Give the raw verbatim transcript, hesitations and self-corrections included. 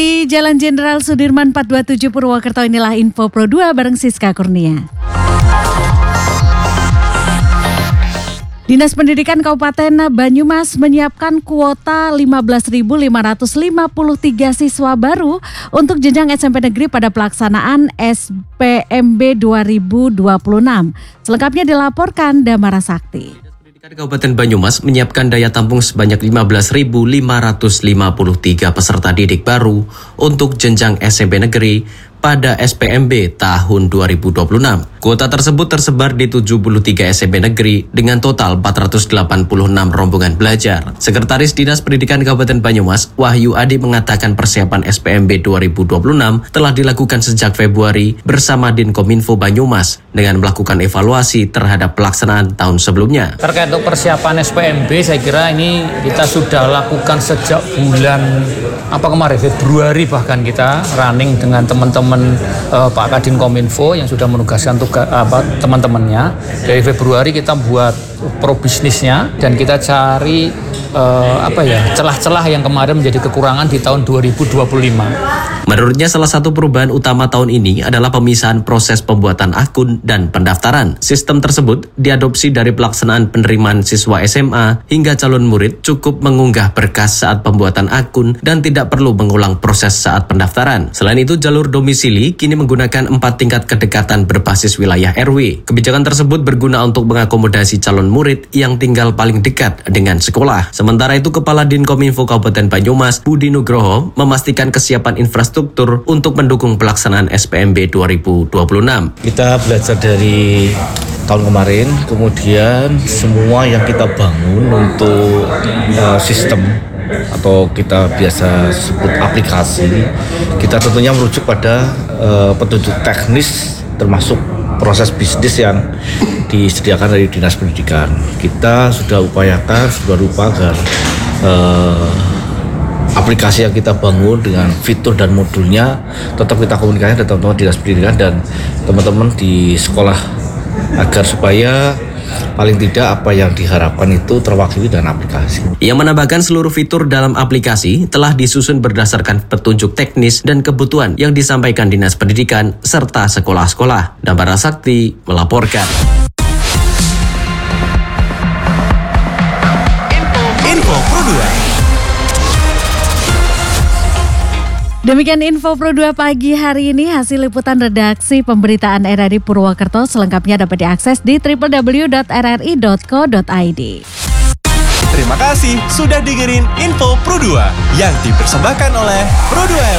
Di Jalan Jenderal Sudirman empat dua tujuh Purwokerto, inilah Info Pro dua bareng Siska Kurnia. Dinas Pendidikan Kabupaten Banyumas menyiapkan kuota lima belas ribu lima ratus lima puluh tiga siswa baru untuk jenjang S M P negeri pada pelaksanaan S P M B dua ribu dua puluh enam. Selengkapnya dilaporkan Damara Sakti. Kabupaten Banyumas menyiapkan daya tampung sebanyak lima belas ribu lima ratus lima puluh tiga peserta didik baru untuk jenjang S M P negeri pada S P M B tahun dua ribu dua puluh enam. Kuota tersebut tersebar di tujuh puluh tiga S M P negeri dengan total empat ratus delapan puluh enam rombongan belajar. Sekretaris Dinas Pendidikan Kabupaten Banyumas, Wahyu Adi, mengatakan persiapan S P M B dua ribu dua puluh enam telah dilakukan sejak Februari bersama Dinkominfo Banyumas dengan melakukan evaluasi terhadap pelaksanaan tahun sebelumnya. Terkait untuk persiapan S P M B, saya kira ini kita sudah lakukan sejak bulan apa kemarin Februari, bahkan kita running dengan teman-teman eh, Pak Kadinkominfo yang sudah menugaskan tugas apa teman-temannya. Dari Februari kita buat pro bisnisnya dan kita cari eh, apa ya celah-celah yang kemarin menjadi kekurangan di tahun dua ribu dua puluh lima. Menurutnya salah satu perubahan utama tahun ini adalah pemisahan proses pembuatan akun dan pendaftaran. Sistem tersebut diadopsi dari pelaksanaan penerimaan siswa S M A hingga calon murid cukup mengunggah berkas saat pembuatan akun dan tidak perlu mengulang proses saat pendaftaran. Selain itu, jalur domisili kini menggunakan empat tingkat kedekatan berbasis wilayah R W. Kebijakan tersebut berguna untuk mengakomodasi calon murid yang tinggal paling dekat dengan sekolah. Sementara itu, Kepala Dinkominfo Kabupaten Banyumas, Budi Nugroho, memastikan kesiapan infrastruktur untuk mendukung pelaksanaan S P M B dua ribu dua puluh enam. Kita belajar dari tahun kemarin, kemudian semua yang kita bangun untuk uh, sistem atau kita biasa sebut aplikasi, kita tentunya merujuk pada uh, petunjuk teknis termasuk proses bisnis yang disediakan dari Dinas Pendidikan. Kita sudah upayakan sudah rupa agar uh, aplikasi yang kita bangun dengan fitur dan modulnya tetap kita komunikasikan dengan teman-teman Dinas Pendidikan dan teman-teman di sekolah agar supaya paling tidak apa yang diharapkan itu terwakili dalam aplikasi. Yang menambahkan seluruh fitur dalam aplikasi telah disusun berdasarkan petunjuk teknis dan kebutuhan yang disampaikan Dinas Pendidikan serta sekolah-sekolah. Damara Sakti melaporkan. Info Pro dua. Demikian Info Pro dua pagi hari ini, hasil liputan redaksi pemberitaan R R I Purwokerto. Selengkapnya dapat diakses di w w w dot r r i dot co dot i d. Terima kasih sudah dengerin Info Pro dua yang dipersembahkan oleh Pro dua